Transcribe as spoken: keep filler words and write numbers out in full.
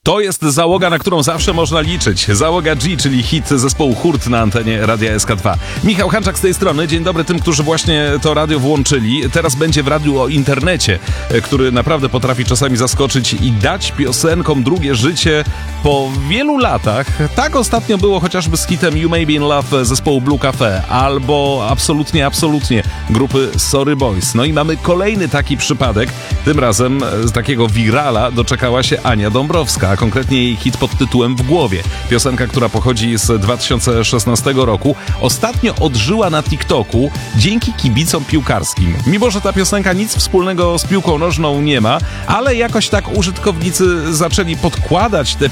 To jest załoga, na którą zawsze można liczyć. Załoga G, czyli hit zespołu Hurt na antenie Radia S K dwa. Michał Hanczak z tej strony. Dzień dobry tym, którzy właśnie to radio włączyli. Teraz będzie w radiu o internecie, który naprawdę potrafi czasami zaskoczyć i dać piosenkom drugie życie po wielu latach. Tak ostatnio było chociażby z hitem You May Be In Love zespołu Blue Cafe albo Absolutnie, Absolutnie grupy Sorry Boys. No i mamy kolejny taki przypadek. Tym razem z takiego wirala doczekała się Ania Dąbrowska, a konkretnie jej hit pod tytułem W głowie. Piosenka, która pochodzi z dwa tysiące szesnastego roku, ostatnio odżyła na TikToku dzięki kibicom piłkarskim. Mimo że ta piosenka nic wspólnego z piłką nożną nie ma, ale jakoś tak użytkownicy zaczęli podkładać tę